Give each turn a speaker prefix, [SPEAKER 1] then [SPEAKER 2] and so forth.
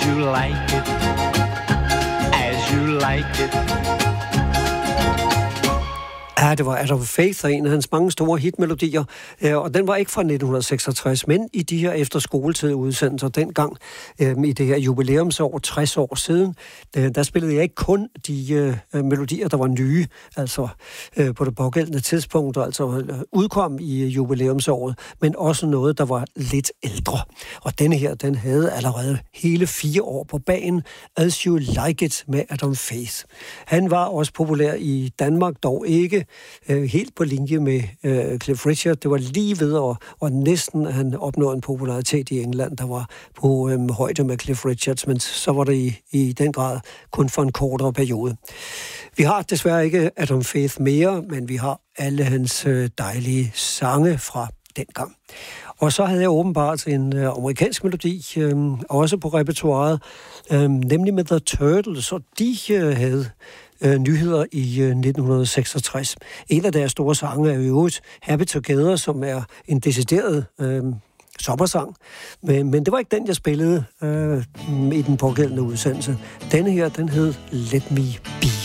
[SPEAKER 1] you like it, as you like it.
[SPEAKER 2] Ja, det var Adam Faith, og en af hans mange store hitmelodier, og den var ikke fra 1966, men i de her efterskoletid-udsendelser dengang, i det her jubilæumsår, 60 år siden, der spillede jeg ikke kun de melodier, der var nye, altså på det pågældende tidspunkt, altså udkom i jubilæumsåret, men også noget, der var lidt ældre. Og denne her, den havde allerede hele 4 år på bagen, As You Like It med Adam Faith. Han var også populær i Danmark, dog ikke helt på linje med Cliff Richard. Det var lige ved, og næsten han opnåede en popularitet i England, der var på højde med Cliff Richards, men så var det i den grad kun for en kortere periode. Vi har desværre ikke Adam Faith mere, men vi har alle hans dejlige sange fra dengang. Og så havde jeg åbenbart en amerikansk melodi, også på repertoiret, nemlig med The Turtles, og de havde nyheder i 1966. En af deres store sange er jo øvrigt Happy Together, som er en decideret sommersang. Men det var ikke den, jeg spillede i den pågældende udsendelse. Denne her, den hed Let Me Be.